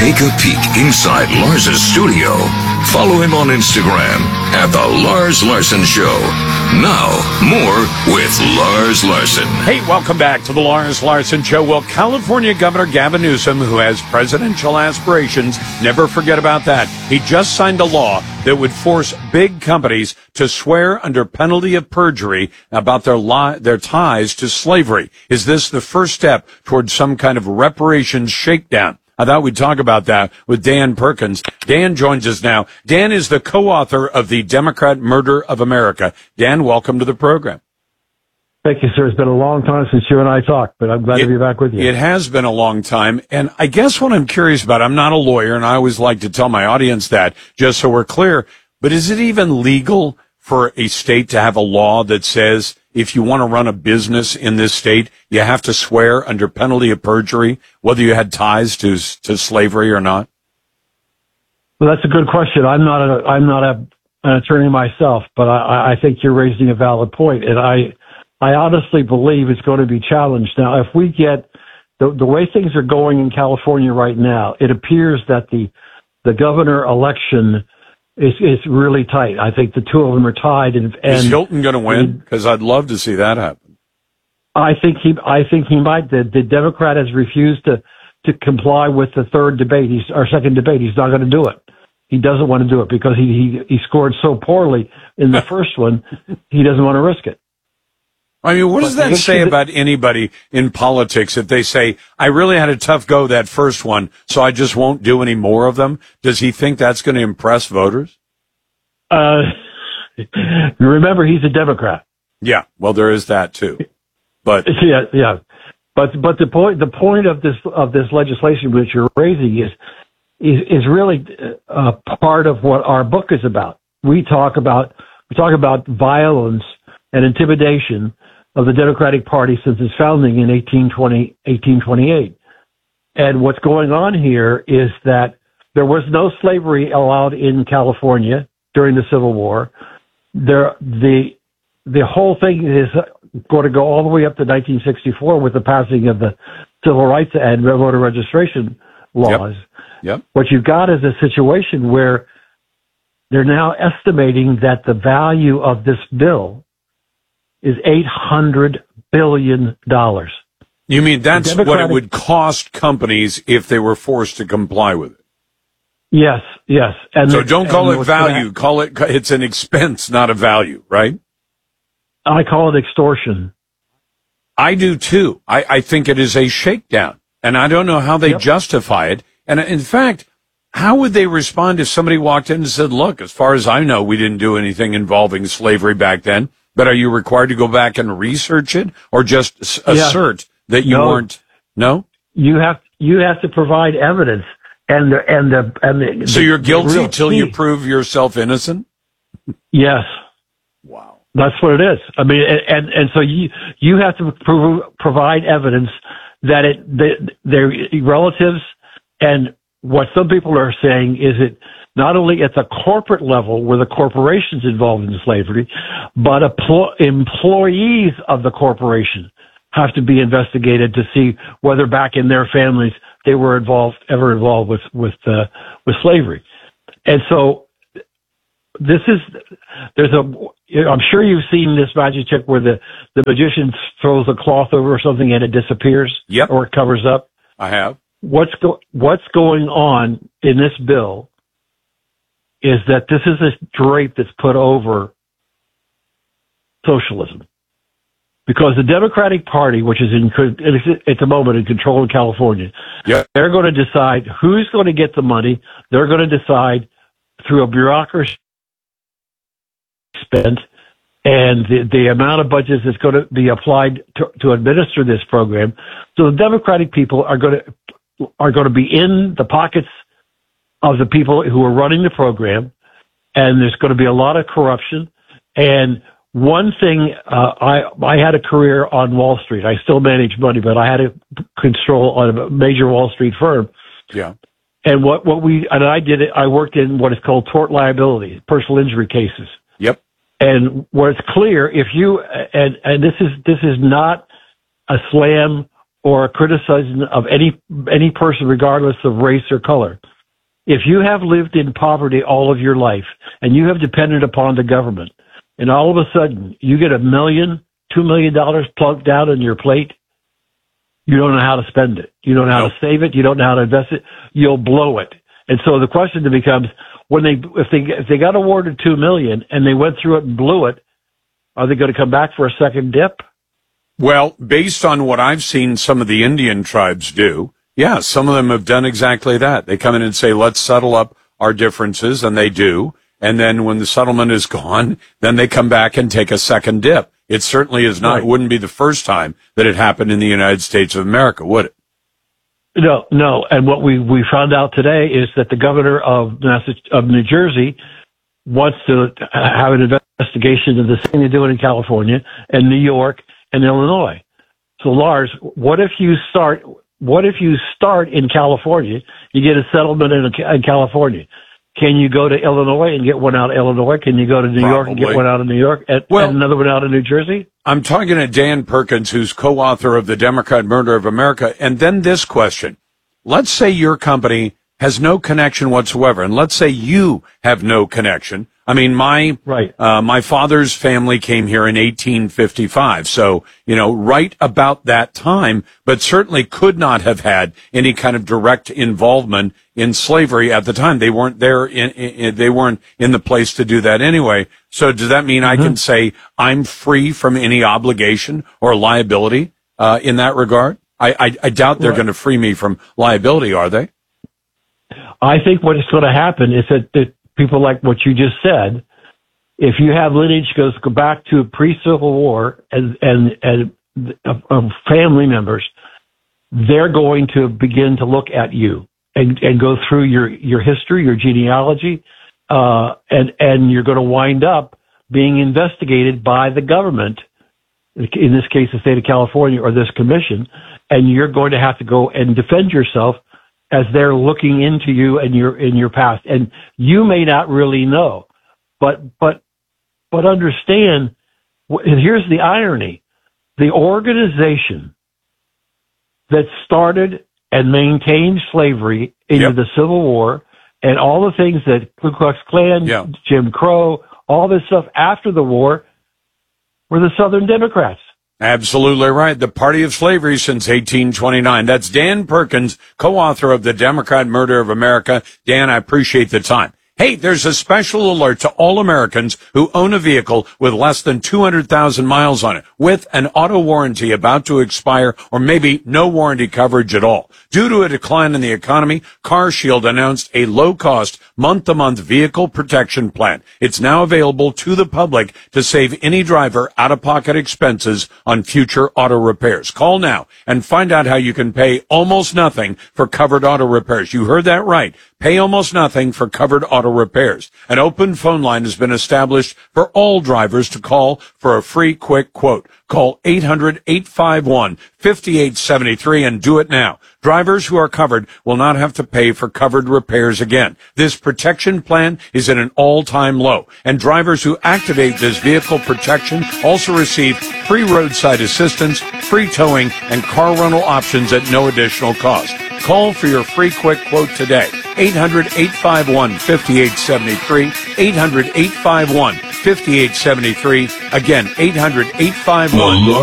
take a peek inside Lars's studio. Follow him on Instagram at The Lars Larson Show. Now, more with Lars Larson. Hey, welcome back to The Lars Larson Show. Well, California Governor Gavin Newsom, who has presidential aspirations, never forget about that. He just signed a law that would force big companies to swear under penalty of perjury about their ties to slavery. Is this the first step towards some kind of reparations shakedown? I thought we'd talk about that with Dan Perkins. Dan joins us now. Dan is the co-author of The Democrat Murder of America. Dan, welcome to the program. Thank you, sir. It's been a long time since you and I talked, but I'm glad to be back with you. It has been a long time. And I guess what I'm curious about, I'm not a lawyer, and I always like to tell my audience that, just so we're clear, but is it even legal for a state to have a law that says if you want to run a business in this state, you have to swear under penalty of perjury, whether you had ties to slavery or not? Well, that's a good question. I'm not an attorney myself, but I think you're raising a valid point, and I honestly believe it's going to be challenged. Now, if we get the way things are going in California right now, it appears that the governor election is really tight. I think the two of them are tied. And is Hilton going to win? Because I'd love to see that happen. I think he might. The Democrat has refused to comply with the second debate. He's not going to do it. He doesn't want to do it because he scored so poorly in the first one. He doesn't want to risk it. I mean, what does that say about anybody in politics if they say, I really had a tough go that first one, so I just won't do any more of them? Does he think that's going to impress voters? Remember, he's a Democrat. Yeah, well, there is that too. But yeah. But the point of this legislation which you're raising is really part of what our book is about. We talk about violence and intimidation of the Democratic Party since its founding in 1828. And what's going on here is that there was no slavery allowed in California during the Civil War. The whole thing is going to go all the way up to 1964 with the passing of the Civil Rights and voter registration laws. Yep. What you've got is a situation where they're now estimating that the value of this bill is $800 billion. You mean that's what it would cost companies if they were forced to comply with it? Yes. And so don't call it value. It's an expense, not a value, right? I call it extortion. I do too. I think it is a shakedown, and I don't know how they justify it. And in fact, how would they respond if somebody walked in and said, look, as far as I know, we didn't do anything involving slavery back then. But are you required to go back and research it, or just assert that you weren't? No, you have to provide evidence, and so you're guilty till you prove yourself innocent. Yes. Wow. That's what it is. I mean, and so you have to provide evidence that their relatives, and what some people are saying is it. Not only at the corporate level were the corporations involved in slavery, but employees of the corporation have to be investigated to see whether back in their families they were ever involved with slavery. And so I'm sure you've seen this magic trick where the magician throws a cloth over something and it disappears. Yep. Or it covers up. I have. What's going on in this bill is that this is a drape that's put over socialism. Because the Democratic Party, which is at the moment in control in California, they're going to decide who's going to get the money. They're going to decide through a bureaucracy spent and the amount of budgets that's going to be applied to administer this program. So the Democratic people are going to be in the pockets of the people who are running the program, and there's going to be a lot of corruption. And one thing, I had a career on Wall Street. I still manage money, but I had a control on a major Wall Street firm. Yeah. And I worked in what is called tort liability, personal injury cases. Yep. And where it's clear, if you, and this is not a slam or a criticism of any person, regardless of race or color. If you have lived in poverty all of your life and you have depended upon the government, and all of a sudden you get $1 million, $2 million plugged down in your plate, you don't know how to spend it. You don't know how to save it. You don't know how to invest it. You'll blow it. And so the question then becomes, if they got awarded $2 million and they went through it and blew it, are they going to come back for a second dip? Well, based on what I've seen some of the Indian tribes do, yeah, some of them have done exactly that. They come in and say, let's settle up our differences, and they do. And then when the settlement is gone, then they come back and take a second dip. It certainly is not, wouldn't be the first time that it happened in the United States of America, would it? No. And what we found out today is that the governor of New Jersey wants to have an investigation of the same they're doing in California and New York and Illinois. So Lars, what if you start in California, you get a settlement in California? Can you go to Illinois and get one out of Illinois? Can you go to New York and get one out of New York and another one out of New Jersey? I'm talking to Dan Perkins, who's co-author of The Democrat Murder of America. And then this question. Let's say your company has no connection whatsoever, and let's say you have no connection. I mean, my father's family came here in 1855, so, right about that time, but certainly could not have had any kind of direct involvement in slavery at the time. They weren't there they weren't in the place to do that anyway. So does that mean I can say I'm free from any obligation or liability, in that regard? I doubt they're going to free me from liability, are they? I think what is going to happen is that people like what you just said, if you have lineage go back to pre-Civil War and family members, they're going to begin to look at you and go through your history, your genealogy, and you're going to wind up being investigated by the government, in this case, the state of California or this commission, and you're going to have to go and defend yourself as they're looking into you and your past. And you may not really know, but understand, and here's the irony, the organization that started and maintained slavery into the Civil War and all the things that Ku Klux Klan, Jim Crow, all this stuff after the war were the Southern Democrats. Absolutely right. The party of slavery since 1829. That's Dan Perkins, co-author of The Democrat Murder of America. Dan, I appreciate the time. Hey, there's a special alert to all Americans who own a vehicle with less than 200,000 miles on it, with an auto warranty about to expire, or maybe no warranty coverage at all. Due to a decline in the economy, CarShield announced a low-cost, month-to-month vehicle protection plan. It's now available to the public to save any driver out-of-pocket expenses on future auto repairs. Call now and find out how you can pay almost nothing for covered auto repairs. You heard that right. Pay almost nothing for covered auto repairs. An open phone line has been established for all drivers to call for a free quick quote. Call 800-851-5873 and do it now. Drivers who are covered will not have to pay for covered repairs again. This protection plan is at an all-time low, and drivers who activate this vehicle protection also receive free roadside assistance, free towing, and car rental options at no additional cost. Call for your free quick quote today. 800-851-5873. 800-851-5873. Again, 800-851